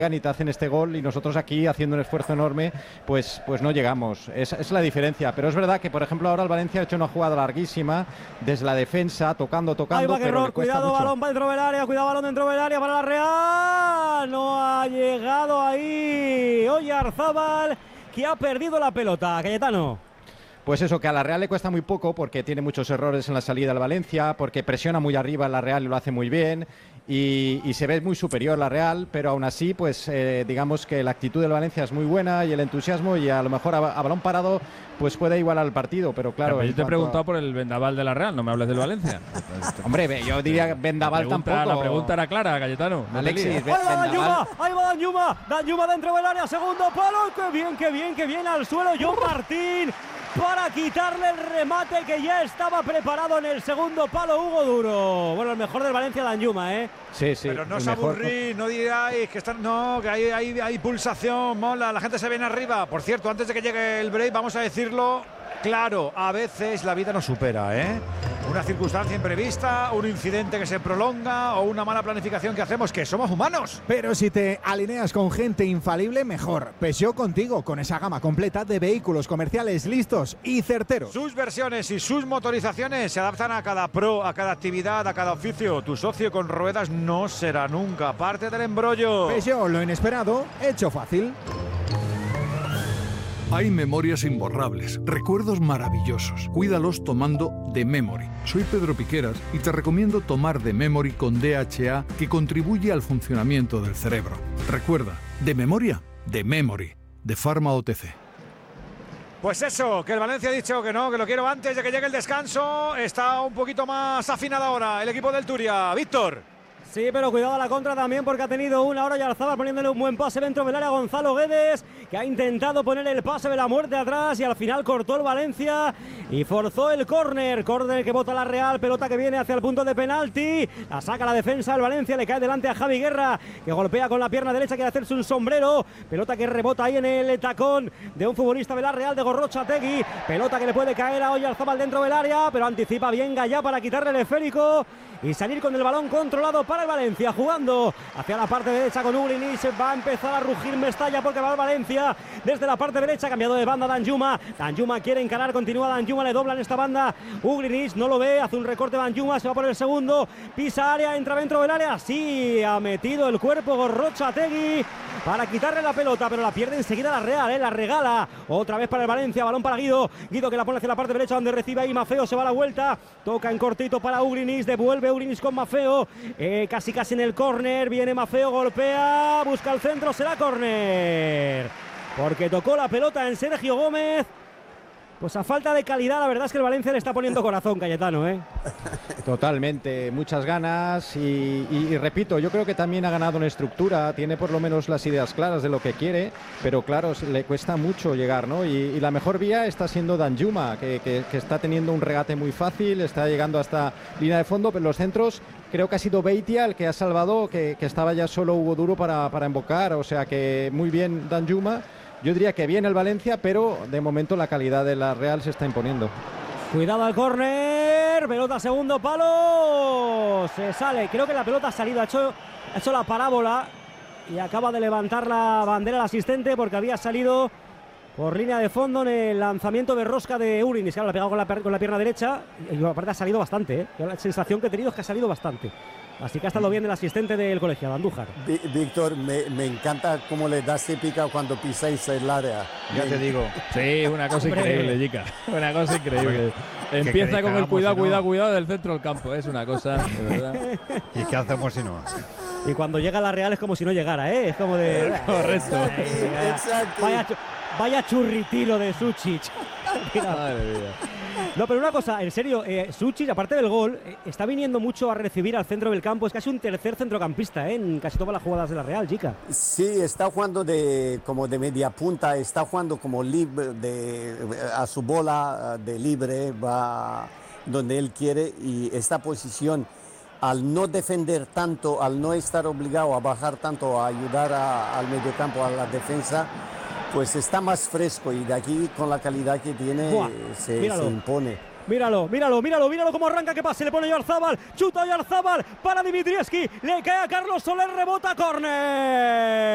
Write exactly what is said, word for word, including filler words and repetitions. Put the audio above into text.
y te hacen este gol y nosotros aquí haciendo un esfuerzo enorme pues, pues no llegamos. Esa es la diferencia, pero es verdad que por ejemplo ahora el Valencia ha hecho una jugada larguísima desde la defensa, tocando, tocando. Ahí va pero Guerrero, le cuesta cuidado, mucho. balón dentro del área, cuidado, balón dentro del área para la Real, no ha llegado ahí Oyarzábal, que ha perdido la pelota. Cayetano. Pues eso, que a la Real le cuesta muy poco porque tiene muchos errores en la salida del Valencia, porque presiona muy arriba la Real y lo hace muy bien y, y se ve muy superior la Real, pero aún así pues eh, digamos que la actitud del Valencia es muy buena y el entusiasmo y a lo mejor a, a balón parado pues puede igualar el partido, pero claro. Pero yo te he preguntado a... por el vendaval de la Real, no me hables del Valencia. Hombre, yo diría vendaval la pregunta, tampoco. La pregunta era clara, Cayetano. No Alexis, ahí va Danjuma, ahí va Danjuma, Danjuma dentro del área, segundo palo, qué bien, qué bien, qué bien al suelo John Martín para quitarle el remate que ya estaba preparado en el segundo palo Hugo Duro. Bueno, el mejor del Valencia, Danjuma, ¿eh? Sí, sí. Pero no os aburrís, no digáis que están, no, que hay, hay, hay pulsación, mola, la gente se viene arriba. Por cierto, antes de que llegue el break, vamos a decirlo claro, a veces la vida nos supera, ¿eh? Una circunstancia imprevista, un incidente que se prolonga o una mala planificación que hacemos, que somos humanos. Pero si te alineas con gente infalible, mejor. Peugeot contigo, con esa gama completa de vehículos comerciales listos y certeros. Sus versiones y sus motorizaciones se adaptan a cada pro, a cada actividad, a cada oficio. Tu socio con ruedas no será nunca parte del embrollo. Peugeot, lo inesperado, hecho fácil. Hay memorias imborrables, recuerdos maravillosos. Cuídalos tomando The Memory. Soy Pedro Piqueras y te recomiendo tomar The Memory con D H A, que contribuye al funcionamiento del cerebro. Recuerda, de memoria, The Memory, de Pharma O T C. Pues eso, que el Valencia ha dicho que no, que lo quiero antes de que llegue el descanso. Está un poquito más afinado ahora el equipo del Turia. Víctor. Sí, pero cuidado a la contra también porque ha tenido una hora Oyarzábal poniéndole un buen pase dentro del área a Gonzalo Guedes, que ha intentado poner el pase de la muerte atrás y al final cortó el Valencia y forzó el córner. Córner que bota la Real, pelota que viene hacia el punto de penalti. La saca la defensa del Valencia, le cae delante a Javi Guerra, que golpea con la pierna derecha, quiere hacerse un sombrero. Pelota que rebota ahí en el tacón de un futbolista de la Real, de Gorrochategui. Pelota que le puede caer a Oyarzábal dentro del área, pero anticipa bien Gallá para quitarle el esférico y salir con el balón controlado para el Valencia, jugando hacia la parte derecha con Ugrinic. Va a empezar a rugir Mestalla porque va el Valencia desde la parte derecha, cambiado de banda Danjuma. Danjuma quiere encarar, continúa Danjuma, le doblan esta banda Ugrinic, no lo ve, hace un recorte Danjuma, se va por el segundo, pisa área, entra dentro del área, sí, ha metido el cuerpo Gorrochategui para quitarle la pelota, pero la pierde enseguida la Real, ¿eh? La regala otra vez para el Valencia, balón para Guido, Guido que la pone hacia la parte derecha donde recibe ahí Mafeo, se va a la vuelta, toca en cortito para Ugrinic, devuelve Ugrinic con Mafeo, eh, casi casi en el córner, viene Mafeo, golpea, busca el centro, será córner, porque tocó la pelota en Sergio Gómez. Pues a falta de calidad, la verdad es que el Valencia le está poniendo corazón, Cayetano, ¿eh? Totalmente, muchas ganas y, y, y repito, yo creo que también ha ganado en estructura, tiene por lo menos las ideas claras de lo que quiere, pero claro, le cuesta mucho llegar, ¿no? Y, y la mejor vía está siendo Danjuma, que, que, que está teniendo un regate muy fácil, está llegando hasta línea de fondo, pero los centros creo que ha sido Beitia el que ha salvado, que, que estaba ya solo Hugo Duro para, para embocar, o sea que muy bien Danjuma. Yo diría que bien el Valencia, pero de momento la calidad de la Real se está imponiendo. Cuidado al córner, pelota segundo palo, se sale, creo que la pelota ha salido, ha hecho, ha hecho la parábola y acaba de levantar la bandera el asistente porque había salido por línea de fondo en el lanzamiento de rosca de Ugrinic, claro, la ha pegado con la, con la pierna derecha y aparte ha salido bastante, ¿eh? Yo la sensación que he tenido es que ha salido bastante. Así que ha estado bien el asistente del colegiado, Andújar. Víctor, me, me encanta cómo le das pica cuando pisáis el área. Ya te digo. Sí, una cosa Hombre. increíble, Jica. Una cosa increíble. Hombre, Empieza con el cuidado, si no? cuidado, cuidado del centro del campo. Es una cosa, de verdad. ¿Y qué hacemos si no? Y cuando llega la Real es como si no llegara, ¿eh? Es como de... Correcto. Exacto. Vaya, vaya churritilo de Suchic. Madre mía. No, pero una cosa, en serio, eh, Suchic, aparte del gol, eh, está viniendo mucho a recibir al centro del campo. Es casi un tercer centrocampista, ¿eh? En casi todas las jugadas de la Real, chica. Sí, está jugando de, como de media punta, está jugando como libre, de, a su bola de libre, va donde él quiere, y esta posición, al no defender tanto, al no estar obligado a bajar tanto, a ayudar a, al mediocampo, a la defensa, pues está más fresco, y de aquí con la calidad que tiene se, se impone. Míralo, míralo, míralo, míralo cómo arranca, que pase, le pone Oyarzábal, chuta Oyarzábal para Dimitrievski, le cae a Carlos Soler, rebota, córner.